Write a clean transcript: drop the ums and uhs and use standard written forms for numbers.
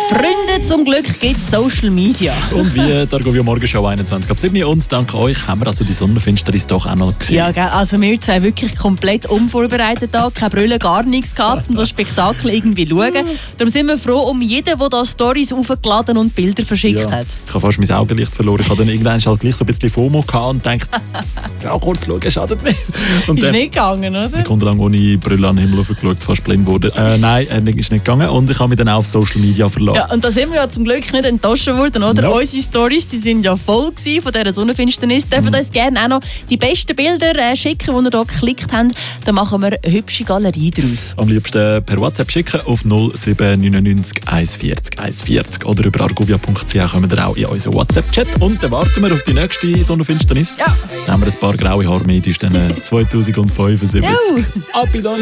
Freunde, zum Glück gibt es Social Media. Und wie der Argovia Morgenshow 21 ab 7 und dank euch haben wir also die Sonnenfinsternis doch auch noch gesehen. Ja, also wir zwei wirklich komplett unvorbereitet da, keine Brille, gar nichts gehabt, um das Spektakel irgendwie zu schauen. Darum sind wir froh um jeden, der da Stories aufgeladen und Bilder verschickt hat. Ich habe fast mein Augenlicht verloren. Ich habe dann irgendwann halt gleich so ein bisschen FOMO gehabt und gedacht, ja, kurz schauen, schadet nicht. Und ist nicht gegangen, oder? Sekundenlang ohne Brille an den Himmel geschaut, fast blind wurde. Nein, ist nicht gegangen und ich habe mich dann auch auf Social Media verlassen. Ja, und da sind wir ja zum Glück nicht enttäuscht worden, oder? No. Unsere Stories, die sind ja voll gewesen von dieser Sonnenfinsternis. Dürfen uns gerne auch noch die besten Bilder schicken, die ihr hier geklickt habt. Dann machen wir eine hübsche Galerie daraus. Am liebsten per WhatsApp schicken auf 0799 140 140 oder über argovia.ch kommen wir auch in unseren WhatsApp-Chat. Und dann warten wir auf die nächste Sonnenfinsternis. Ja. Dann haben wir ein paar graue Haare mehr, die ist dann 2075. Jo. Ab dann.